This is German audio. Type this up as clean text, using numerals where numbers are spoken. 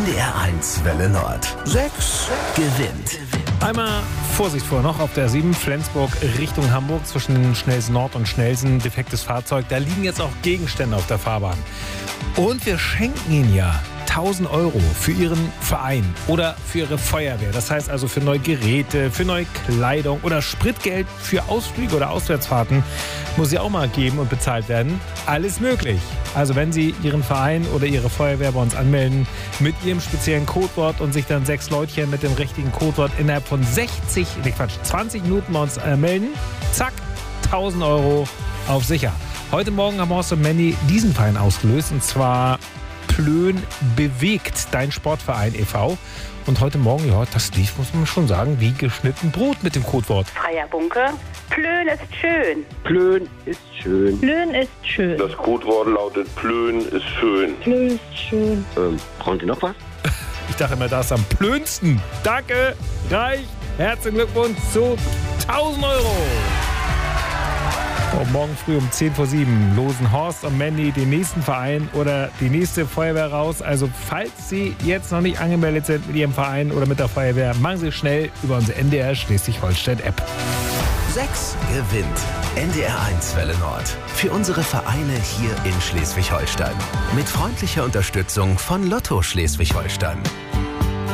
NDR1 Welle Nord. 6 gewinnt. Einmal Vorsicht vorher noch auf der 7 Flensburg Richtung Hamburg zwischen Schnelsen Nord und Schnelsen. Defektes Fahrzeug. Da liegen jetzt auch Gegenstände auf der Fahrbahn. Und wir schenken Ihnen ja 1.000 Euro für Ihren Verein oder für Ihre Feuerwehr. Das heißt also für neue Geräte, für neue Kleidung oder Spritgeld für Ausflüge oder Auswärtsfahrten muss ja auch mal geben und bezahlt werden. Alles möglich. Also wenn Sie Ihren Verein oder Ihre Feuerwehr bei uns anmelden mit Ihrem speziellen Codewort und sich dann 6 Leutchen mit dem richtigen Codewort innerhalb von 20 Minuten bei uns melden, zack, 1.000 Euro auf sicher. Heute Morgen haben Horst und Mandy diesen Verein ausgelöst und zwar Plön bewegt, dein Sportverein e.V. Und heute Morgen, ja, das lief, muss man schon sagen, wie geschnitten Brot mit dem Codewort. Freier Bunker. Plön ist schön. Plön ist schön. Plön ist schön. Das Codewort lautet Plön ist schön. Plön ist schön. Brauchen Sie noch was? Ich dachte immer, das ist am plönsten. Danke, reicht. Herzlichen Glückwunsch zu 1.000 Euro. Und morgen früh um 6:50 losen Horst und Mandy den nächsten Verein oder die nächste Feuerwehr raus. Also falls Sie jetzt noch nicht angemeldet sind mit Ihrem Verein oder mit der Feuerwehr, machen Sie schnell über unsere NDR Schleswig-Holstein-App. 6 gewinnt. NDR1 Welle Nord. Für unsere Vereine hier in Schleswig-Holstein. Mit freundlicher Unterstützung von Lotto Schleswig-Holstein.